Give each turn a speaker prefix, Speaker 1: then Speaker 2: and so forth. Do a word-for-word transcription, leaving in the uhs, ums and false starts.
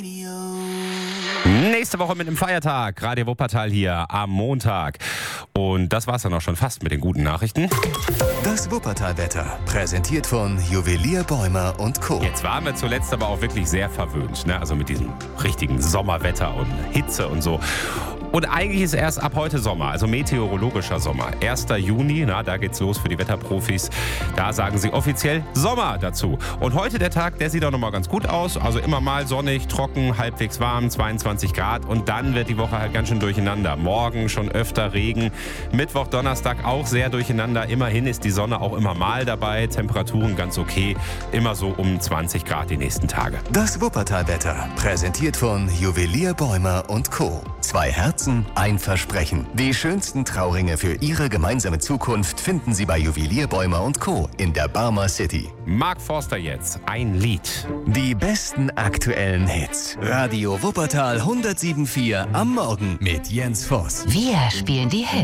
Speaker 1: Nächste Woche mit dem Feiertag. Radio Wuppertal hier am Montag. Und das war's dann auch schon fast mit den guten Nachrichten.
Speaker 2: Das Wuppertal-Wetter, präsentiert von Juwelier Bäumer und Co.
Speaker 1: Jetzt waren wir zuletzt aber auch wirklich sehr verwöhnt, ne? Also mit diesem richtigen Sommerwetter und Hitze und so. Und eigentlich ist erst ab heute Sommer, also meteorologischer Sommer. erster Juni, na, da geht's los für die Wetterprofis. Da sagen sie offiziell Sommer dazu. Und heute der Tag, der sieht auch nochmal ganz gut aus. Also immer mal sonnig, trocken, halbwegs warm, zweiundzwanzig Grad. Und dann wird die Woche halt ganz schön durcheinander. Morgen schon öfter Regen. Mittwoch, Donnerstag auch sehr durcheinander. Immerhin ist die Sonne auch immer mal dabei. Temperaturen ganz okay. Immer so um zwanzig Grad die nächsten Tage.
Speaker 2: Das Wuppertal-Wetter, präsentiert von Juwelier Bäumer und Co. Zwei Herzen, ein Versprechen. Die schönsten Trauringe für Ihre gemeinsame Zukunft finden Sie bei Juwelier Bäumer und Co. in der Barmer City.
Speaker 1: Mark Forster jetzt, ein Lied.
Speaker 2: Die besten aktuellen Hits. Radio Wuppertal hundertsieben Komma vier am Morgen mit Jens Voss.
Speaker 3: Wir spielen die Hits.